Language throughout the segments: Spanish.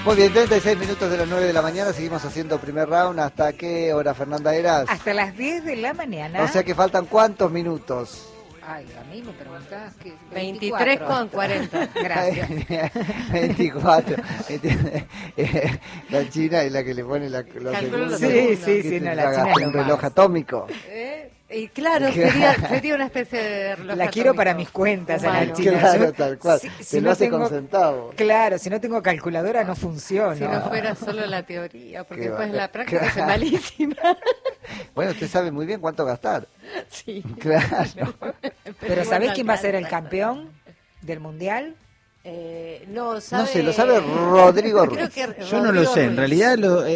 Muy bien, 36 minutos de las 9 de la mañana, seguimos haciendo primer round. ¿Hasta qué hora, Fernanda, eras? Hasta las 10 de la mañana. O sea que faltan ¿cuántos minutos? Ay, a mí me preguntás que 23 con 40. Gracias. 24. La China es la que le pone los segundos. Sí, no, la China es lo un reloj más. atómico. Y claro, sería una especie de reloj La quiero atómico. para mis cuentas, Humano. Ana China. Claro, tal cual. Si Se no lo hace tengo- con centavos. Claro, si no tengo calculadora no funciona. Si no fuera solo la teoría, porque Qué después va- la práctica es Claro. malísima. Bueno, usted sabe muy bien cuánto gastar. Sí. Claro. Pero ¿sabés quién va a ser el campeón del mundial? No, No sé, lo sabe Rodrigo Ruiz. Creo que Yo no lo Rodrigo sé, en Ruiz. realidad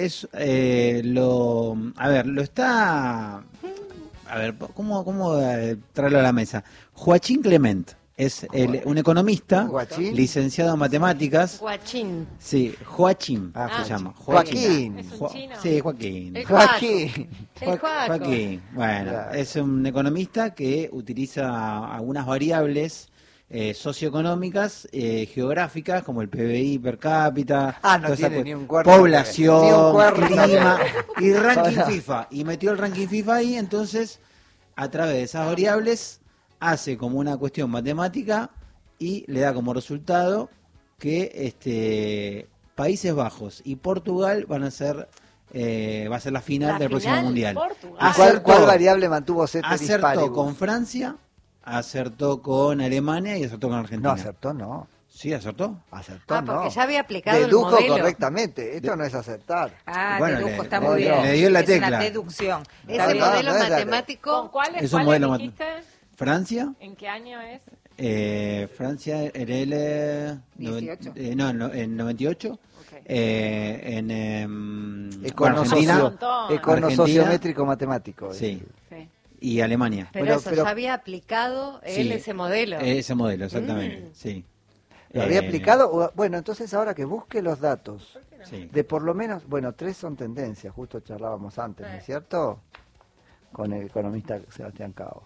lo está, a ver, ¿cómo traerlo a la mesa? Joaquín Clement es un economista, Joaquín. licenciado en matemáticas. Guachín. Sí, Joaquín Ah, se llama. Joaquín. Es un Jo- chino. Sí, Joaquín. El Joaquín. El Joaco. Joaquín. Bueno, Claro. es un economista que utiliza algunas variables socioeconómicas, geográficas, como el PBI per cápita, Ah, no toda esa tiene cu- ni un cuerno. Ni un población, cuerno. clima y ranking No. FIFA. Y metió el ranking FIFA ahí, entonces, a través de esas variables, hace como una cuestión matemática y le da como resultado que Países Bajos y Portugal van a ser va a ser la final La del próximo final, mundial. Portugal. ¿Cuál variable mantuvo Ceteris Acertó Paribus? con Francia, acertó con Alemania y acertó con Argentina. No, acertó no. Sí, acertó. Acertó no. Porque ya había aplicado Dedujo el modelo. correctamente. Esto no es acertar. Ah, Bueno, dedujo, le- está le muy dio- bien. le dio la Es tecla. una deducción. Ese No, no, modelo no es la- matemático. ¿Con cuáles, Es un cuáles modelo dijiste? Francia, ¿En qué año es? Francia en el 18. en 98, Ok. en Econo, Argentina montón. econo Argentina. sociométrico matemático. Sí. Sí. y Alemania. Pero Bueno, eso, pero- ya había aplicado él Sí, ese modelo. Ese modelo, exactamente. Sí. ¿Lo había aplicado? Bueno, entonces ahora que busque los datos Sí. de por lo menos, bueno, 3 son tendencias, justo charlábamos antes, ¿no es cierto? Con el economista Sebastián Cao.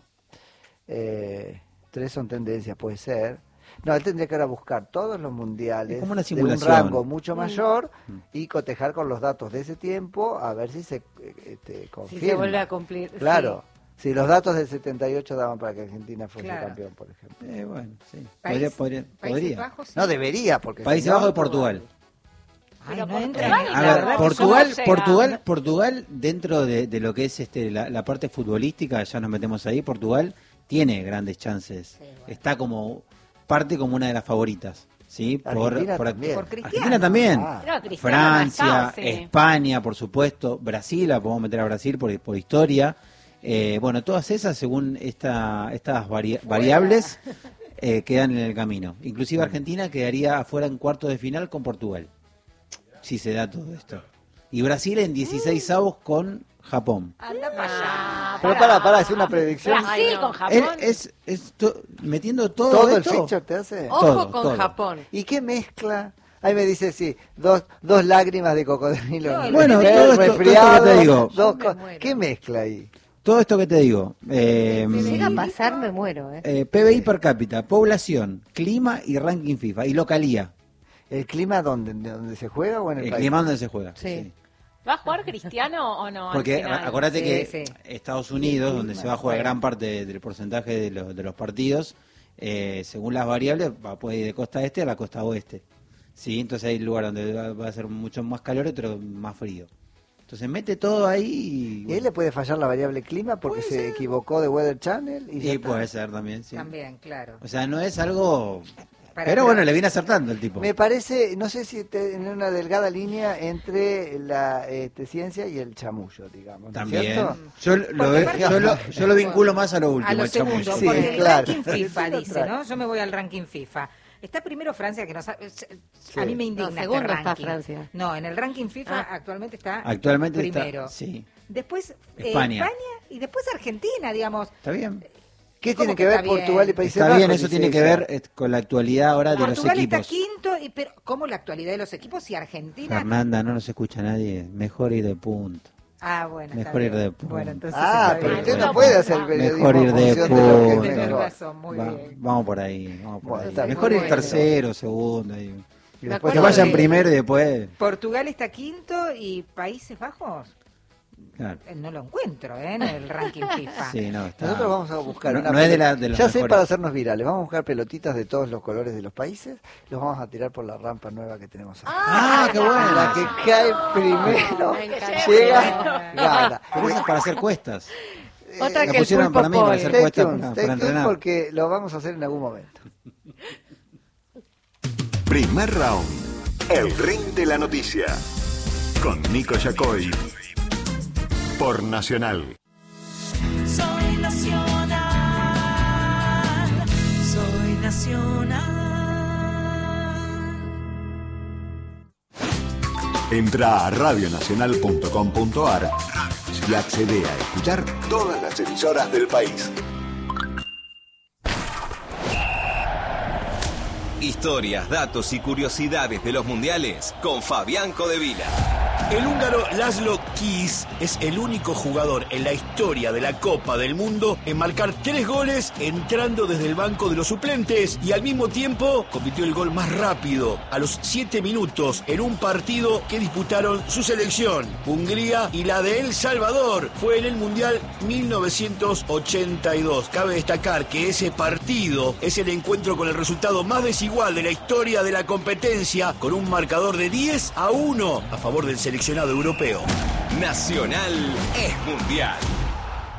3 son tendencias, puede ser. No, él tendría que ahora buscar todos los mundiales Es como una de un simulación. rango mucho mayor y cotejar con los datos de ese tiempo a ver si se Si confirma. se vuelve a cumplir. Claro. Si los datos del 78 daban para que Argentina fuese Claro. campeón, por ejemplo. Bueno, sí. País- Podría. Países Bajos, sí. No debería, porque Países si no- Bajos y Portugal. Ay, Pero no Portugal entra. y A la ver, verdad que Portugal, ¿cómo llega? Portugal dentro de lo que es la parte futbolística, ya nos metemos ahí, Portugal tiene grandes chances. Está como una de las favoritas, ¿sí? Argentina también. Por Cristiano. Argentina también. Ah. No, Cristiano Francia, no está, sí. España, por supuesto, Brasil, la podemos meter a Brasil por historia. Bueno, todas esas, según estas variables, quedan en el camino. Inclusive Argentina quedaría afuera en cuartos de final con Portugal, si se da todo esto. Y Brasil en 16avos con Japón. Anda para allá. Pero para, es una predicción. Brasil Ay, no. con Japón. Metiendo todo, ¿Todo el esto. feature te hace? Ojo Todo, con todo. Japón. ¿Y qué mezcla? Ahí me dice, sí, dos lágrimas de cocodrilo. No, en bueno, el todo esto resfriado, que te digo. dos Me co- muero. ¿Qué mezcla ahí? Todo esto que te digo. Si llega a pasar, me muero. PBI per cápita, población, clima y ranking FIFA. Y localía. ¿El clima donde se juega o en el, El país? clima donde se juega. Sí. ¿Va a jugar Cristiano o no? al Porque final? acordate Sí, que sí. Estados Unidos, donde se va a jugar gran parte del porcentaje de los partidos, según las variables, puede ir de costa este a la costa oeste. ¿Sí? Entonces hay lugar donde va a ser mucho más calor, otro más frío. Entonces mete todo ahí ¿Y ahí le puede fallar la variable clima porque se equivocó de Weather Channel? Y ya y está? puede ser también, sí. También, claro. O sea, no es algo... Para- Pero bueno, le viene acertando el tipo. Me parece, no sé si en una delgada línea entre la ciencia y el chamullo, digamos. ¿no es También. cierto? Yo lo vinculo más a lo último. A lo el chamullo. segundo, Sí, porque el claro. ranking FIFA Sí, lo dice, trae. ¿no? Yo me voy al ranking FIFA. Está primero Francia, que no sabe, a mí me indigna No, segundo este está ranking. Francia. No, en el ranking FIFA Ah. actualmente está Actualmente primero. está... Sí, Después España. y después Argentina, digamos. está bien. ¿Qué ¿Cómo tiene que que ver está bien? Portugal y Países Está Bajos? bien, eso dice tiene que ella? ver con la actualidad ahora de Portugal los está equipos. quinto, pero ¿cómo la actualidad de los equipos y Argentina? Fernanda, no nos escucha nadie. Mejor ir de punto. Ah, bueno. está Mejor ir bien. de punto. Bueno, entonces Ah, está pero bien. usted no Bueno, puede bueno. hacer periodismo Mejor ir en de función de lo que es punto. Tenés mejor. razón, muy bien. Vamos por ahí. Vamos por Bueno, ahí. está bien. Mejor ir Bueno. tercero, segundo. Y Me después Que acuerdo vayan de- primero y después. Portugal está quinto y Países Bajos Claro. no lo encuentro en el ranking FIFA. Sí, no, está. Nosotros vamos a buscar No- una no es de pelota- la- de los ya sé, mejores. para hacernos virales, vamos a buscar pelotitas de todos los colores de los países, los vamos a tirar por la rampa nueva que tenemos acá. Ah, qué bueno. La que cae primero Me encanta. llega, gana. Pero eso es para hacer cuestas. Otra La que el pusieron pulpo para mí, para Paul. hacer Stay cuestas tuned, para stay tuned, entrenar. porque lo vamos a hacer en algún momento. Primer round. El ring de la noticia. Con Nico Yacoy. Por Nacional. Soy nacional, soy nacional. Entra a radionacional.com.ar y accede a escuchar todas las emisoras del país. Historias, datos y curiosidades de los mundiales con Fabián Codevila. El húngaro Laszlo Kiss es el único jugador en la historia de la Copa del Mundo en marcar 3 goles entrando desde el banco de los suplentes y al mismo tiempo convirtió el gol más rápido a los 7 minutos en un partido que disputaron su selección, Hungría y la de El Salvador. Fue en el Mundial 1982. Cabe destacar que ese partido es el encuentro con el resultado más desigual de la historia de la competencia, con un marcador de 10-1 a favor del seleccionado europeo. Nacional es mundial.